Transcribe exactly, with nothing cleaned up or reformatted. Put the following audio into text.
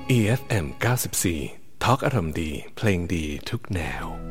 อี เอฟ เอ็ม เก้าสิบสี่ ทอล์กอารมณ์ดีเพลงดีทุกแนว